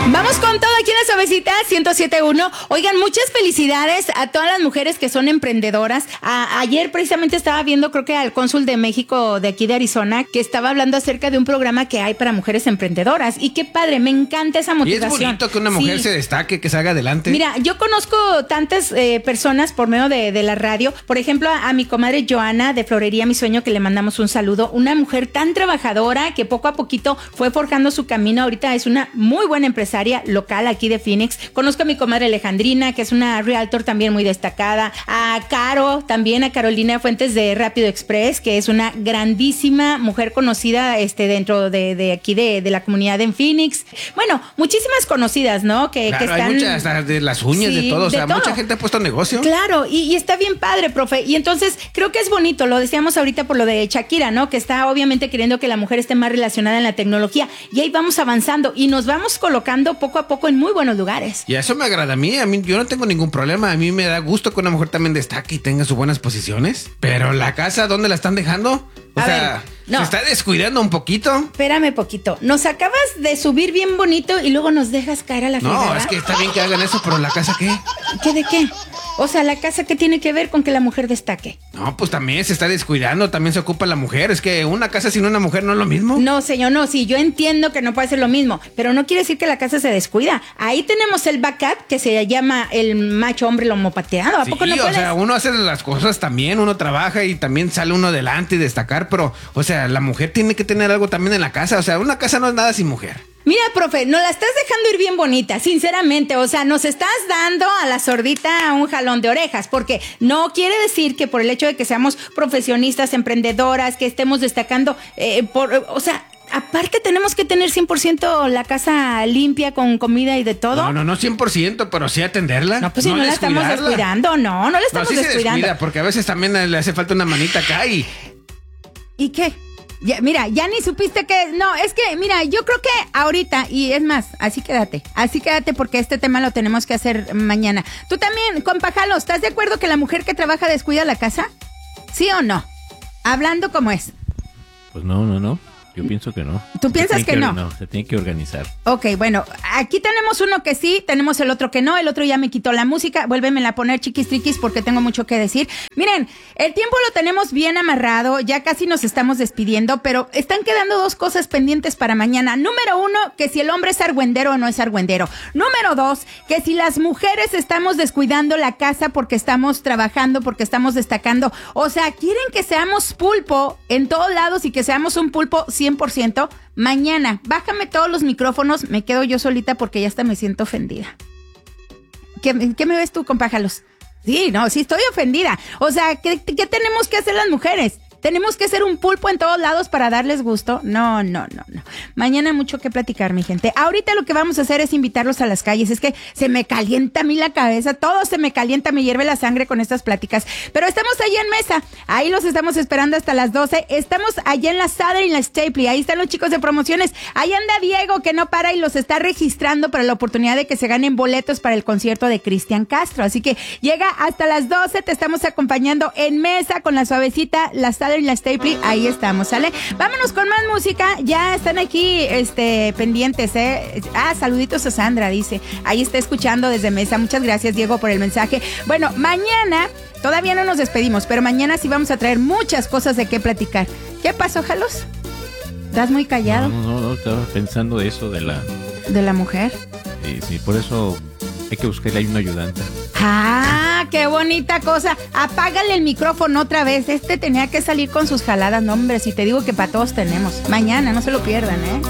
Vamos con todo aquí en la Suavecita 107.1. Oigan, muchas felicidades a todas las mujeres que son emprendedoras. Ayer precisamente estaba viendo, creo que al cónsul de México de aquí de Arizona, que estaba hablando acerca de un programa que hay para mujeres emprendedoras. Y qué padre, me encanta esa motivación. Y es bonito que una mujer se destaque, que salga adelante. Mira, yo conozco tantas personas por medio de la radio. Por ejemplo, a mi comadre Joana de Florería Mi Sueño, que le mandamos un saludo. Una mujer tan trabajadora que poco a poquito fue forjando su camino. Ahorita es una muy buena empresaria local aquí de Phoenix. Conozco a mi comadre Alejandrina, que es una realtor también muy destacada. A Caro, también a Carolina Fuentes de Rápido Express, que es una grandísima mujer conocida dentro de aquí de la comunidad en Phoenix. Bueno, muchísimas conocidas, ¿no? Que están... Hay muchas, hasta de las uñas, sí, de todo. O sea, mucha gente ha puesto negocio. Claro, y está bien padre, profe. Y entonces creo que es bonito, lo decíamos ahorita por lo de Shakira, ¿no? Que está obviamente queriendo que la mujer esté más relacionada en la tecnología. Y ahí vamos avanzando y nos vamos colocando poco a poco en muy buenos lugares. Y eso me agrada a mí yo no tengo ningún problema. A mí me da gusto que una mujer también destaque y tenga sus buenas posiciones. Pero la casa, ¿dónde la están dejando? O sea, no. Se está descuidando un poquito. Espérame poquito. Nos acabas de subir bien bonito y luego nos dejas caer a la fregada. No, es que está bien que hagan eso, pero ¿la casa qué? ¿Qué de qué? O sea, ¿la casa qué tiene que ver con que la mujer destaque? No, pues también se está descuidando, también se ocupa la mujer. Es que una casa sin una mujer no es lo mismo. No, señor, no, sí, yo entiendo que no puede ser lo mismo, pero no quiere decir que la casa se descuida. Ahí tenemos el backup que se llama el macho hombre lomo pateado. ¿A poco no puedes? O sea, uno hace las cosas también, uno trabaja y también sale uno adelante y destacar, pero, o sea, la mujer tiene que tener algo también en la casa. O sea, una casa no es nada sin mujer. Mira, profe, nos la estás dejando ir bien bonita, sinceramente. O sea, nos estás dando a la sordita un jalón de orejas, porque no quiere decir que por el hecho de que seamos profesionistas, emprendedoras, que estemos destacando, o sea, aparte tenemos que tener 100% la casa limpia con comida y de todo. No 100%, pero sí atenderla. No, pues si no la estamos descuidando, no la estamos descuidando. Se descuida, porque a veces también le hace falta una manita acá y... ¿Y qué? Ya, mira, ya ni supiste que... No, es que, mira, yo creo que ahorita, y es más, así quédate porque este tema lo tenemos que hacer mañana. Tú también, compa Jalo, ¿estás de acuerdo que la mujer que trabaja descuida la casa? ¿Sí o no? Hablando como es. Pues no. Yo pienso que no. ¿Tú piensas que no? No, se tiene que organizar. Ok, bueno, aquí tenemos uno que sí, tenemos el otro que no, el otro ya me quitó la música, vuélvemela a poner chiquis triquis porque tengo mucho que decir. Miren, el tiempo lo tenemos bien amarrado, ya casi nos estamos despidiendo, pero están quedando dos cosas pendientes para mañana. Número 1, que si el hombre es argüendero o no es argüendero. Número 2, que si las mujeres estamos descuidando la casa porque estamos trabajando, porque estamos destacando. O sea, quieren que seamos pulpo en todos lados y que seamos un pulpo 100%. Mañana, bájame todos los micrófonos, me quedo yo solita porque ya hasta me siento ofendida. ¿Qué me ves tú, compájalos? Sí, estoy ofendida. O sea, ¿qué tenemos que hacer las mujeres? ¿Tenemos que ser un pulpo en todos lados para darles gusto? No. Mañana mucho que platicar, mi gente. Ahorita lo que vamos a hacer es invitarlos a las calles. Es que se me calienta a mí la cabeza, todo se me calienta, me hierve la sangre con estas pláticas. Pero estamos allá en Mesa. Ahí los estamos esperando hasta las 12. Estamos allá en la Southern y la Stapley. Ahí están los chicos de promociones. Ahí anda Diego, que no para y los está registrando para la oportunidad de que se ganen boletos para el concierto de Cristian Castro. Así que llega hasta las 12. Te estamos acompañando en Mesa con la Suavecita, la Southern y la Stapley. Ahí estamos, ¿sale? Vámonos con más música. Ya están aquí pendientes, ¿eh? Saluditos a Sandra, dice. Ahí está escuchando desde Mesa. Muchas gracias, Diego, por el mensaje. Bueno, mañana todavía no nos despedimos, pero mañana sí vamos a traer muchas cosas de qué platicar. ¿Qué pasó, Jalos? ¿Estás muy callado? No, estaba pensando eso de la mujer. Sí, por eso hay que buscarle ahí una ayudante. ¡Qué bonita cosa! Apágale el micrófono otra vez. Tenía que salir con sus jaladas. No, hombre, si te digo que para todos tenemos. Mañana, no se lo pierdan, ¿eh?